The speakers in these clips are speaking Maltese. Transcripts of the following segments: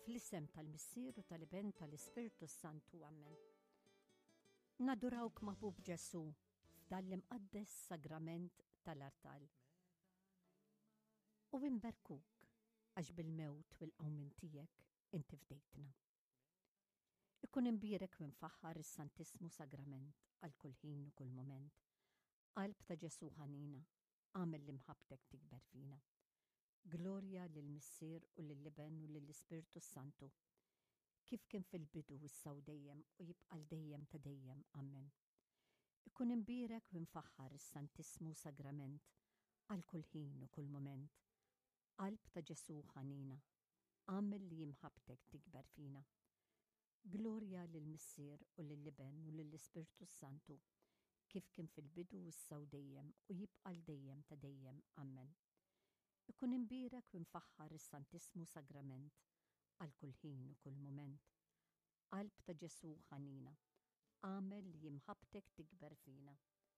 Fl-isem tal-Missier u tal-Iben tal-Ispirtu Santu, Amen. Nadurawk Maħbub Ġesu f'dal-imqaddes sagrament tal-artal. U nberkuk għax bil-mewt u l-qawmin tiegħek inti fdejtna. Ikun imbierek minfaħħar is-Santismu Sagrament għal kull ħin u kull moment. Qalb ta' Ġesu ħanina, għamel li mħabtek tikber fina. Glorja lill-Missier u lill-Iben u lill-Ispirtu Santu, kif kien fil-bidu issa u dejjem u jibqa' dejjem ta' dejjem. Amen. Ikun imbierek minfaħħar is-Santismu Sagrament għal kull ħin u kull moment. Qalb ta' Ġesu ħanina, għamel li jimħabtek tikber fina. Glorja lill-Missier u lill-Iben u lill-Ispirtu Santu, kif kien fil-bidu issa u dejjem u jibqa' dejjem ta' dejjem. Amen. Ikun imbierek minfaħħar is-Santismu Sagrament għal kull ħin u kull moment. Qalb ta' Ġesu ħanina, għamel li jimħabtek tikber fina.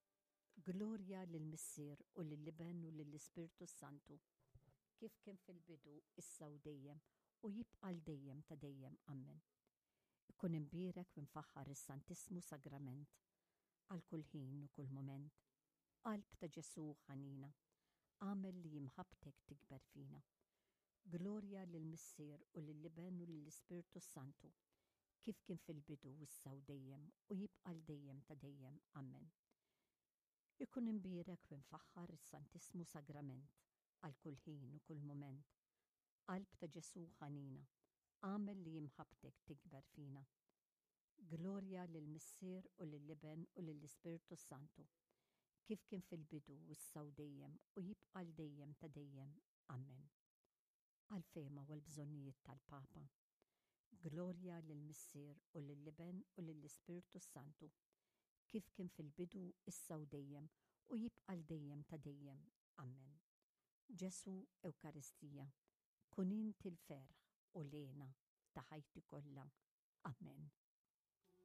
Glorja lill-Missier u lill-Iben u lill-Ispirtu Santu, kif kien fil-bidu issa u dejjem u jibqa' dejjem ta' dejjem. Amen. Ikun imbierek minfaħħar is-Santismu Sagrament għal kull ħin u kull moment. Qalb ta' Ġesu ħanina, għamel li jimħabtek tikber fina. Glorja lill-Missier u lill-Iben u lill-Ispirtu Santu, kif kien fil-bidu issa u dejjem u jibqa' dejjem ta' dejjem. Amen. Ikun imbierek minfaħħar is-Santismu Sagrament għal kull ħin u kull moment. Qalb ta' Ġesu ħanina, għamel li jimħabtek tikber fina. Glorja lill-Missier u lill-Iben u lill-Ispirtu Santu, kif kien fil-bidu issa u dejjem u jibqa' dejjem ta' dejjem. Amen. Għal-fema u l-bżonnijiet tal-Papa. Glorja lill-Missier u lill-Iben u lill-Ispirtu Santu, kif kien fil-bidu issa u dejjem u jibqa' dejjem ta' dejjem. Amen. Ġesu Ewkaristija, kun inti l-ferħ u lena ta' ħajti kollha. Amen.